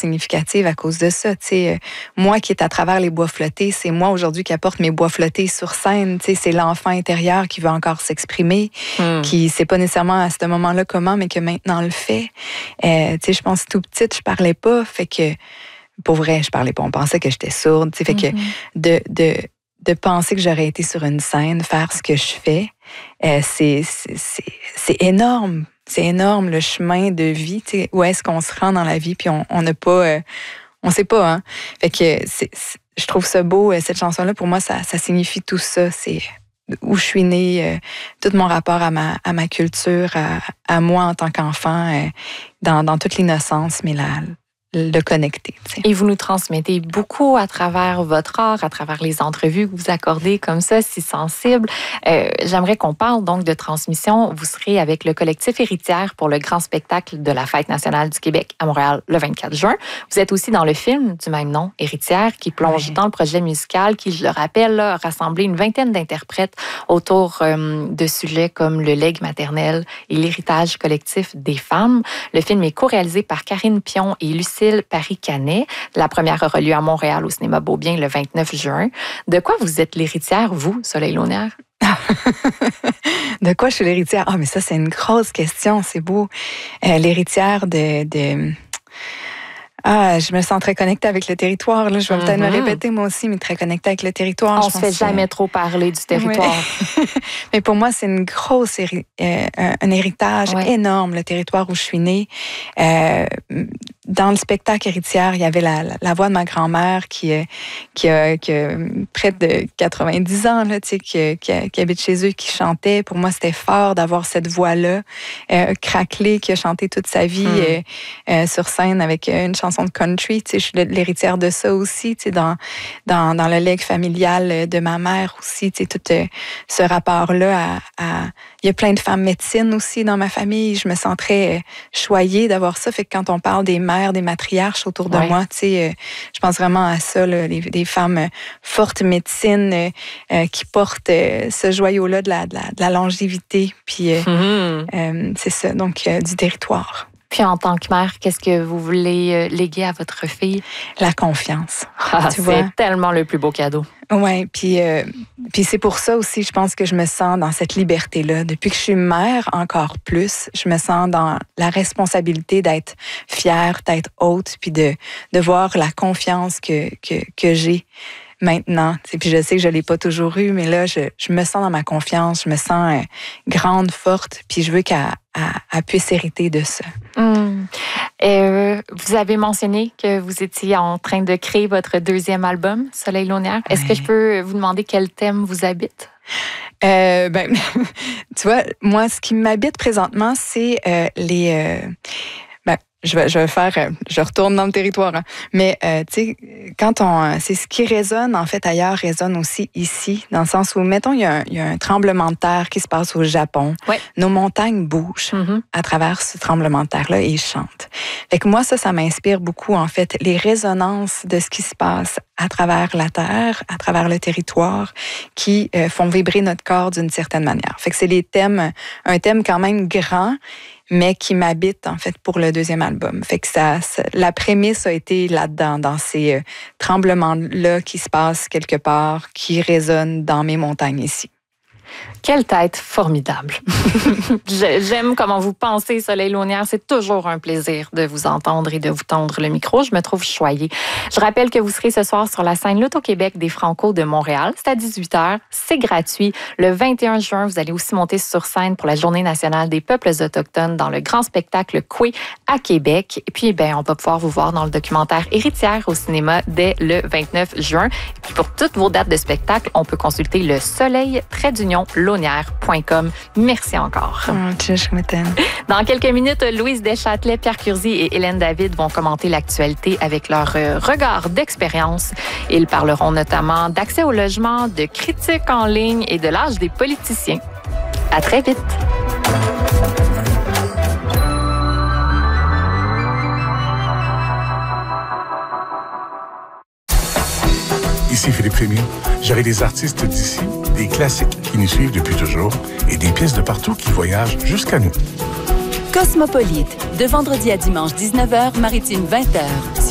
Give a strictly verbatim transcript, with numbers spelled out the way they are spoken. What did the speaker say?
significative à cause de ça. Tu sais, moi qui est à travers les bois flottés, c'est moi aujourd'hui qui apporte mes bois flottés sur scène. Tu sais, c'est l'enfant intérieur qui veut encore s'exprimer, mm. qui sait pas nécessairement à ce moment-là comment, mais que maintenant le fait. Euh, tu sais, je pense tout petite, je parlais pas, fait que pour vrai, je parlais pas. On pensait que j'étais sourde. Tu sais, fait mm-hmm. que de de de penser que j'aurais été sur une scène, faire ce que je fais, euh, c'est, c'est, c'est, c'est énorme. C'est énorme le chemin de vie. Tu sais, où est-ce qu'on se rend dans la vie, puis on n'a pas... Euh, on sait pas, hein? Fait que c'est, c'est, je trouve ça beau, cette chanson-là. Pour moi, ça, ça signifie tout ça. C'est où je suis née, euh, tout mon rapport à ma, à ma culture, à, à moi en tant qu'enfant, euh, dans, dans toute l'innocence, mais la... le connecter. T'sais. Et vous nous transmettez beaucoup à travers votre art, à travers les entrevues que vous accordez comme ça, si sensibles. Euh, j'aimerais qu'on parle donc de transmission. Vous serez avec le collectif Héritière pour le grand spectacle de la Fête nationale du Québec à Montréal le vingt-quatre juin. Vous êtes aussi dans le film du même nom, Héritière, qui plonge oui. dans le projet musical qui, je le rappelle, là, a rassemblé une vingtaine d'interprètes autour euh, de sujets comme le legs maternel et l'héritage collectif des femmes. Le film est co-réalisé par Karine Pion et Lucie Paris-Canet. La première aura lieu à Montréal au cinéma Beaubien le vingt-neuf juin. De quoi vous êtes l'héritière, vous, Soleil Launière? De quoi je suis l'héritière? Ah, mais ça, c'est une grosse question. C'est beau. Euh, l'héritière de... de... Ah, je me sens très connectée avec le territoire. Là. Je vais mm-hmm. peut-être me répéter moi aussi, mais très connectée avec le territoire. On ne se fait jamais trop parler du territoire. Ouais. Mais pour moi, c'est une grosse héri- euh, un héritage ouais. énorme, le territoire où je suis née. Euh, dans le spectacle Héritière, il y avait la, la, la voix de ma grand-mère qui, qui, a, qui a près de quatre-vingt-dix ans, là, tu sais, qui, qui, qui habite chez eux, qui chantait. Pour moi, c'était fort d'avoir cette voix-là, euh, craquelée, qui a chanté toute sa vie mm. euh, euh, sur scène avec une chanson de country, tu sais, je suis l'héritière de ça aussi, tu sais, dans, dans, dans le legs familial de ma mère aussi, tu sais, tout euh, ce rapport-là à, à... Il y a plein de femmes médecines aussi dans ma famille, je me sens très euh, choyée d'avoir ça, fait que quand on parle des mères, des matriarches autour de ouais. moi, tu sais, euh, je pense vraiment à ça, là, les, des femmes euh, fortes médecines euh, euh, qui portent euh, ce joyau-là de la, de la, de la longévité, puis euh, mm-hmm. euh, c'est ça, donc euh, du territoire. Puis en tant que mère, qu'est-ce que vous voulez léguer à votre fille? La confiance. Ah, tu c'est vois? Tellement le plus beau cadeau. Oui, puis, euh, puis c'est pour ça aussi, je pense que je me sens dans cette liberté-là. Depuis que je suis mère, encore plus, je me sens dans la responsabilité d'être fière, d'être haute, puis de, de voir la confiance que, que, que j'ai maintenant. Puis je sais que je ne l'ai pas toujours eu, mais là, je, je me sens dans ma confiance, je me sens euh, grande, forte, puis je veux qu'elle elle, elle puisse hériter de ça. Mmh. Euh, vous avez mentionné que vous étiez en train de créer votre deuxième album, Soleil Launière. Est-ce ouais. que je peux vous demander quel thème vous habite? Euh, ben, tu vois, moi, ce qui m'habite présentement, c'est euh, les... Euh, ben, je vais, je vais faire, je retourne dans le territoire, hein. Mais euh, tu sais, quand on, c'est ce qui résonne en fait ailleurs résonne aussi ici, dans le sens où, mettons, il y a un, il y a un tremblement de terre qui se passe au Japon. Ouais. Nos montagnes bougent mm-hmm. à travers ce tremblement de terre-là et ils chantent. Fait que moi, ça, ça m'inspire beaucoup en fait les résonances de ce qui se passe à travers la terre, à travers le territoire, qui euh, font vibrer notre corps d'une certaine manière. Fait que c'est les thèmes, un thème quand même grand, mais qui m'habite, en fait, pour le deuxième album. Fait que ça, ça la prémisse a été là-dedans, dans ces euh, tremblements-là qui se passent quelque part, qui résonnent dans mes montagnes ici. Quelle tête formidable! J'aime comment vous pensez, Soleil Launière. C'est toujours un plaisir de vous entendre et de vous tendre le micro. Je me trouve choyée. Je rappelle que vous serez ce soir sur la scène L'Auto-Québec des Franco de Montréal. C'est à dix-huit heures. C'est gratuit. Le vingt et un juin, vous allez aussi monter sur scène pour la Journée nationale des peuples autochtones dans le grand spectacle Coué à Québec. Et puis, ben, on va pouvoir vous voir dans le documentaire Héritière au cinéma dès le vingt-neuf juin. Et puis, pour toutes vos dates de spectacle, on peut consulter le soleil trait d'union launière point com. Merci encore. Oh, je m'étonne. Dans quelques minutes, Louise Deschâtelet, Pierre Curzi et Hélène David vont commenter l'actualité avec leur regard d'expérience. Ils parleront notamment d'accès au logement, de critiques en ligne et de l'âge des politiciens. À très vite. Ici Philippe Fémieux. J'aurai des artistes d'ici, des classiques qui nous suivent depuis toujours et des pièces de partout qui voyagent jusqu'à nous. Cosmopolite, de vendredi à dimanche dix-neuf heures, maritime vingt heures.